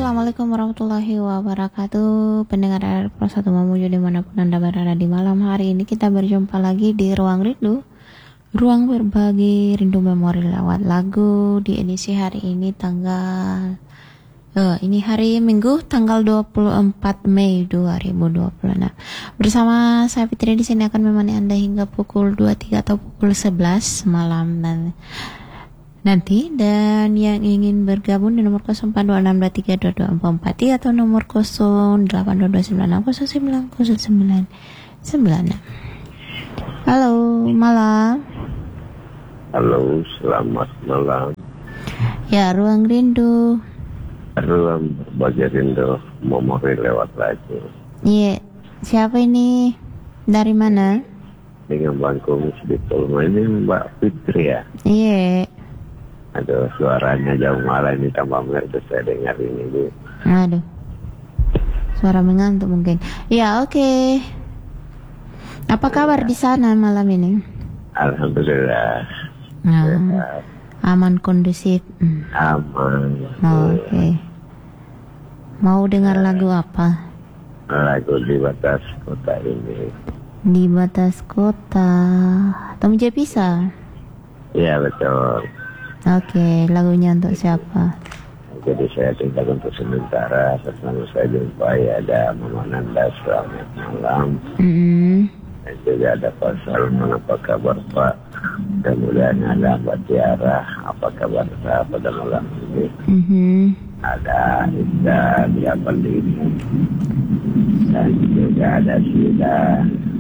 Assalamualaikum warahmatullahi wabarakatuh. Pendengar Pro 1 Mamuju dimanapun Anda berada, di malam hari ini kita berjumpa lagi di Ruang Rindu, ruang berbagi rindu memori lewat lagu. Di edisi hari ini ini hari Minggu tanggal 24 Mei 2026. Bersama saya Fitri di sini akan menemani Anda hingga pukul 23 atau pukul 11 malam nanti. Dan yang ingin bergabung di nomor 0426232244 atau nomor 082960900996. Halo, malam. Halo, selamat malam. Ya, Ruang Rindu. Ruang berbagi rindu memori lewat lagu. Iya, siapa ini? Dari mana? Dengan Bangku di Polma ini Mbak Fitri ya? Iya. Aduh, suaranya jauh malah ini tambah merdu saya dengar ini. Bu. Aduh, suara mengantuk mungkin. Ya, oke. Apa kabar di sana malam ini? Alhamdulillah. Nah, aman, kondusif. Aman. Oke. Mau dengar lagu apa? Lagu di batas kota ini. Di batas kota. Tom J bisa? Iya betul. Oke, lagunya untuk siapa? Jadi saya tinggal untuk sementara. Setelah saya jumpai ada Mama Nanda, selamat malam. Dan juga ada Pak Salman, apa kabar Pak? Kemudian ada Mbak Tiara, apa kabar Pak pada malam ini? Ada Ida Diapalini, dan juga ada Sida,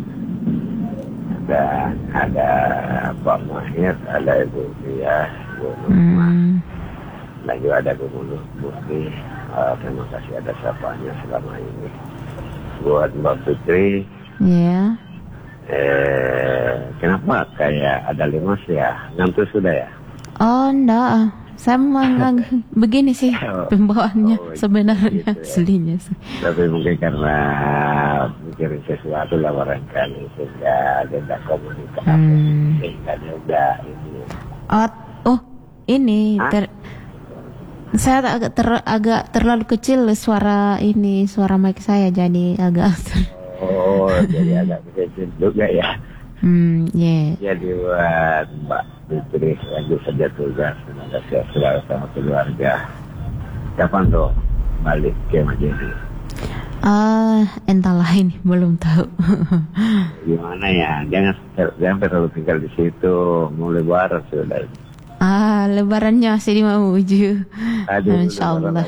dan ada Pak Mahir, ada Ibu Ria, Ibu Nurma, dan juga ada Bu Murni. Terima kasih ada sapanya selama ini. Buat Mbak Fitri. Iya. Kenapa kayak ada lemas ya? Ngantuk sudah ya? Oh, enggak. Saya memang begini sih pembawaannya sebenarnya gitu ya. aslinya sih. Tapi mungkin karena mikirin sesuatu lah barangkali sehingga tidak komunikasi sehingga dia udah ini. Ini saya agak terlalu kecil suara mic saya, jadi agak jadi agak kecil juga ya. Jadi buat Mbak Fitri lanjut saja tugas, semoga sehat selalu sama keluarga. Kapan tuh balik ke Majene? Entahlah, ini belum tahu. Gimana ya? Jangan terlalu tinggal di situ. Mau lebaran sudah. Lebarannya masih di Mamuju. Insyaallah.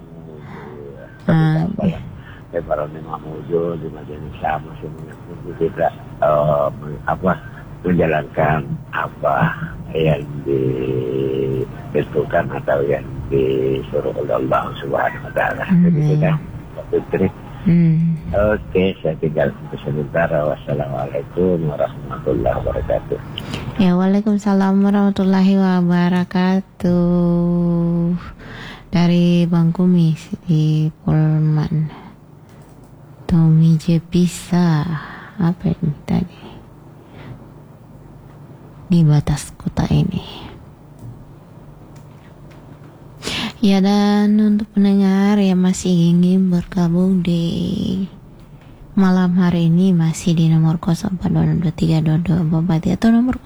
Lebaran di Mamuju di Majene sama semuanya tidak menjalankan apa yang ditentukan atau yang disuruh oleh Allah Subhanahu wa taala. Jadi kan Fitri. Oke, saya tinggal sementara. Wassalamualaikum warahmatullahi wabarakatuh. Ya, waalaikumsalam warahmatullahi wabarakatuh. Dari Bang Kumis di Polman. Tommy J bisa. Apa ini tadi? Di batas kota ini. Ya, dan untuk pendengar yang masih ingin bergabung di malam hari ini, masih di nomor 0422232244 atau nomor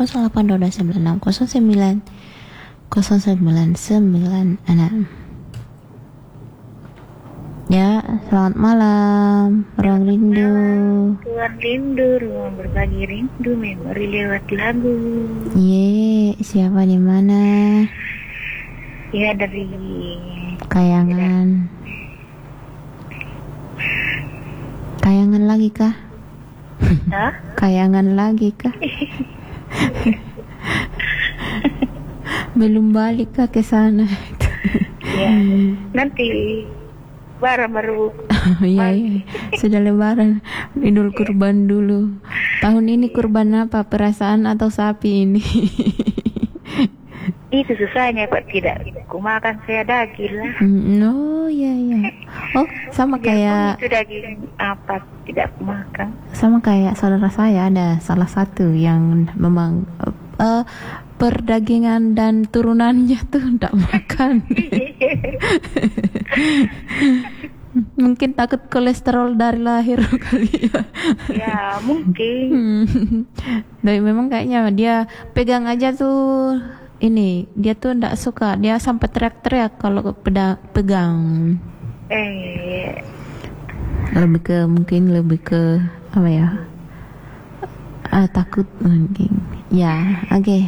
0826090996. Ya, selamat malam, Ruang Rindu. Ruang Rindu, ruang berbagi rindu memori lewat lagu. Siapa di mana? Ya, dari Kayangan. Kayangan lagi kah? Hah? Kayangan lagi kah? Belum balik kah ke sana? Ya, nanti baru ya, sudah lebaran. Idul kurban dulu. Tahun ini kurban apa? Perasaan atau sapi ini? Itu susahnya Pak, tidak kumakan saya daging lah. Sama kayak itu daging apa tidak kumakan. Sama kayak saudara saya, ada salah satu yang memang perdagingan dan turunannya tuh tidak makan. Mungkin takut kolesterol dari lahir kali ya. Ya mungkin. Tapi memang kayaknya dia pegang aja tuh ini, dia tuh ndak suka, dia sampai teriak-teriak kalau pegang. Mungkin lebih ke apa ya? Takut mungkin. Ya, oke.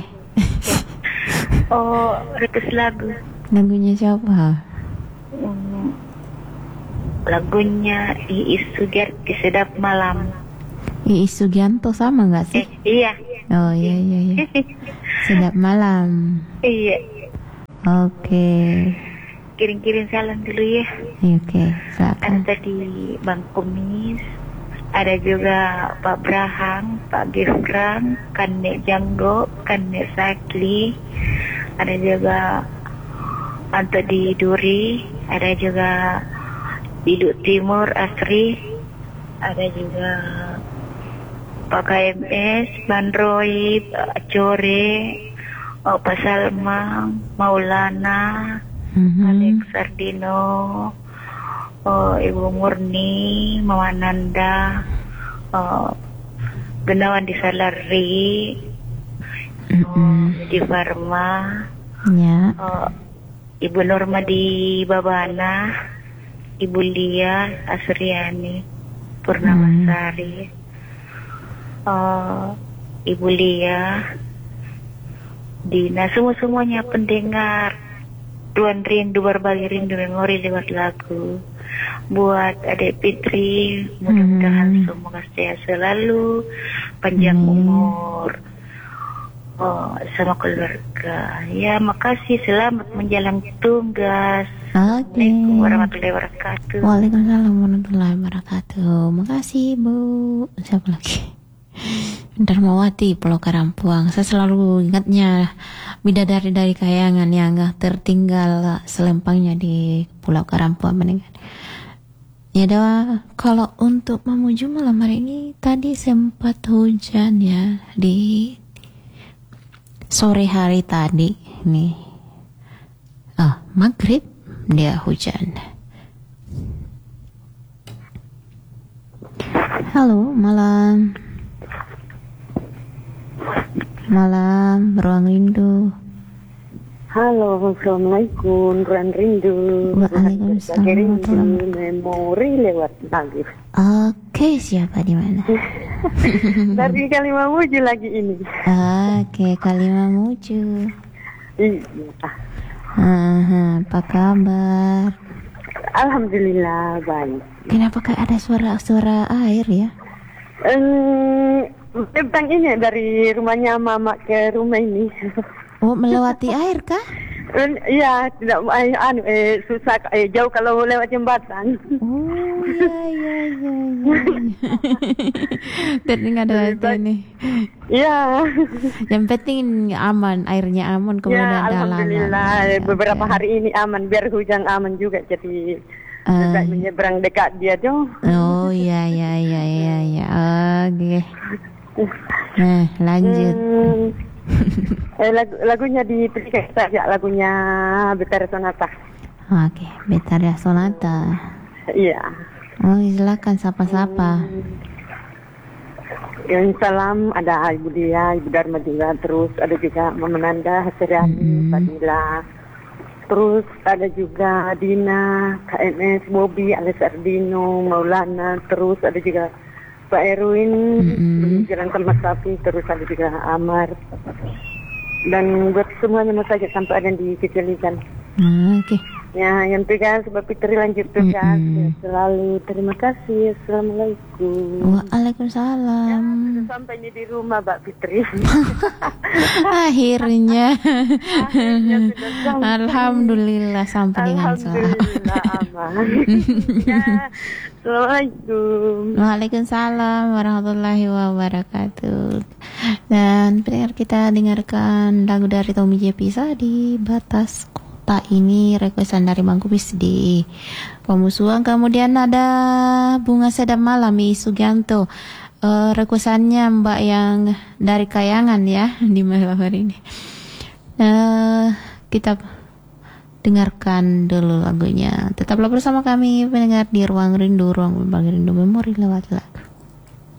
Oh, request lagu. Lagunya siapa? Lagunya Iis Sugiarti, Sedap Malam. Iis Sugianto sama nggak sih? Iya. Oh iya. Sedap Malam. Iya. Oke. Kirim-kirim salam dulu ya. Oke, silakan. Ada tadi Bang Kumis, ada juga Pak Brahang, Pak Gifran, Kande Janggo, Kande Sakli, ada juga Anto di Duri, ada juga Diduk Timur Asri, ada juga Pak KMS, Bandroi, Pak Core, Pak Salma, Maulana, Alex Sardino, Ibu Murni, Mama Nanda, Gunawan di Salari, di Farma, Ya. Ibu Norma di Babana, Ibu Lia Asriani Purnamasari, Ibu Lia, Dina, semuanya pendengar Ruang Rindu, berbagi rindu memori lewat lagu. Buat Adik Fitri, mudah-mudahan semoga sehat selalu, panjang umur, sama keluarga. Ya, makasih, selamat menjalankan tugas. Assalamualaikum warahmatullahi wabarakatuh. Waalaikumsalam warahmatullahi wabarakatuh. Makasih Bu. Siapa lagi? Darmawati, Pulau Karampuang. Saya selalu ingatnya bidadari dari Kayangan yang gak tertinggal selempangnya di Pulau Karampuang. Ya dah, kalau untuk menuju malam hari ini tadi sempat hujan ya di sore hari tadi nih. Maghrib dia hujan. Halo, malam. Malam, Ruang Rindu. Halo, Assalamualaikum, Ruang Rindu. Waalaikumsalam. Memori lewat lagu. Oke, siapa di mana? Dari Kalimamuju lagi ini. Oke, Kalimamuju. Iya. Apa kabar? Alhamdulillah baik. Kenapa kayak ada suara air ya? Tentang ini dari rumahnya Mama ke rumah ini. Oh, melewati air kah? Iya, tidak susah jauh kalau lewat jembatan. Oh, iya. Teringat ada ini. Iya. Yang penting aman, airnya aman, kemudian ya, dalam. Alhamdulillah, beberapa hari ini aman, biar hujan aman juga, jadi dekat menyeberang dekat dia tuh. Oh, iya. Oke. Nah, lanjut. Lagunya dipilih saja, lagunya Betara Sonata. Oke, Betara Sonata. Iya. Oh, silakan sapa-sapa. Yang salam ada Ibu Dia, Ibu Dharma juga, terus ada juga Mama Nanda, Hasriani, Fadila. Terus ada juga Dina, KMS, Bobby, Alex Ardino, Maulana, terus ada juga Pak Erwin, Jalan Tempat Sapi, terus ada juga Amar. Dan buat semuanya mau saja tanpa ada yang dikecilkan. Oke. Ya, yang pegang sebab Fitri lanjut tugas. Ya, selalu terima kasih. Assalamualaikum. Waalaikumsalam. Ya, sampai di rumah Mbak Fitri. Akhirnya sudah sampai. Alhamdulillah sampai dengan selamat. Alhamdulillah aman. Ya, Assalamualaikum. Waalaikumsalam warahmatullahi wabarakatuh. Dan pendengar, kita dengarkan lagu dari Tommy J. Pisa di Batas Kota ini, requestan dari Bang Kubis di Pemusuhan. Kemudian ada Bunga Sedap Malam Iis Sugianto, requestannya Mbak yang dari Kayangan ya di malam hari ini. Kita dengarkan dulu lagunya. Tetaplah bersama kami pendengar di Ruang Rindu, Ruang Berbagi Rindu Memori lewat